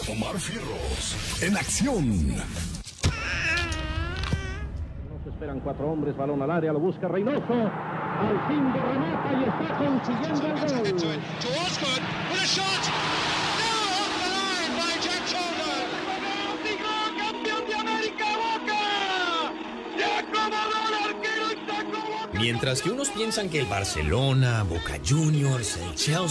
Omar Fierros, en acción. Nos esperan 4 hombres, balón al área, lo busca Reynoso. Al fin de remata y está consiguiendo el gol. Mientras que unos piensan que el Barcelona, Boca Juniors, el Chelsea